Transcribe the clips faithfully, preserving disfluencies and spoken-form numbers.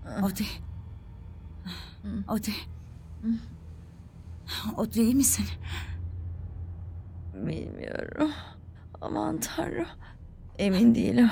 Audrey. Audrey. Audrey iyi misin? Bilmiyorum. Aman Tanrım. Emin değilim.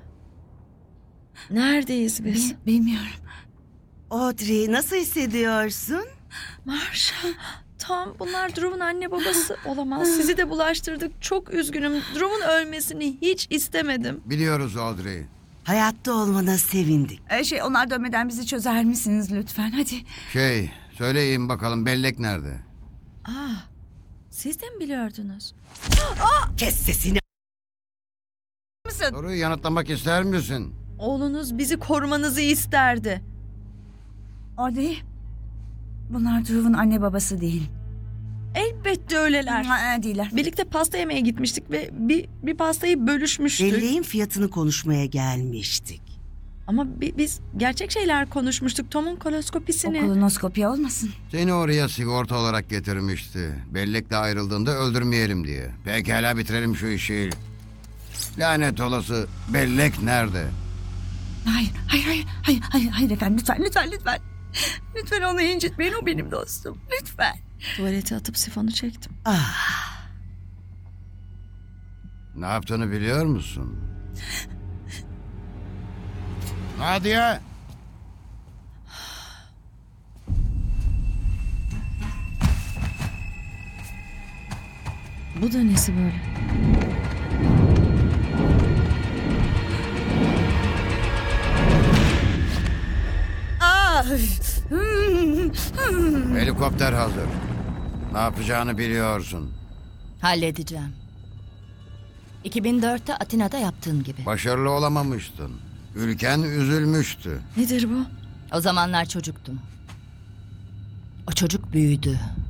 Neredeyiz biz? Bil- bilmiyorum. Audrey, nasıl hissediyorsun? Marshall. Tom, bunlar Drew'un anne babası olamaz. Sizi de bulaştırdık. Çok üzgünüm. Drew'un ölmesini hiç istemedim. Biliyoruz Audrey. Hayatta olmana sevindik. Ee, şey onlar dönmeden bizi çözer misiniz lütfen? Hadi. Şey, söyleyin bakalım bellek nerede? Aa, siz de mi biliyordunuz? Kes sesini. Mısın? Soruyu yanıtlamak ister misin? Oğlunuz bizi korumanızı isterdi. Audrey. Bunlar Drew'un anne babası değil. Elbette öyleler. Ha, değiller. Birlikte pasta yemeye gitmiştik ve bir, bir pastayı bölüşmüştük. Belleğin fiyatını konuşmaya gelmiştik. Ama bi- biz gerçek şeyler konuşmuştuk. Tom'un koloskopisini. O kolonoskopi olmasın. Seni oraya sigorta olarak getirmişti. Bellekle ayrıldığında öldürmeyelim diye. Pekala bitirelim şu işi. Lanet olası bellek nerede? Hayır, hayır, hayır, hayır, hayır, hayır efendim. Lütfen, lütfen, lütfen. Lütfen onu incitmeyin. O benim dostum. Lütfen. Tuvalete atıp sifonu çektim. Ah, Ne yaptığını biliyor musun? Hadi ya. Bu da nesi böyle? Ah! Helikopter hazır. Ne yapacağını biliyorsun. Halledeceğim. iki bin dörtte Atina'da yaptığın gibi. Başarılı olamamıştın. Ülken üzülmüştü. Nedir bu? O zamanlar çocuktum. O çocuk büyüdü.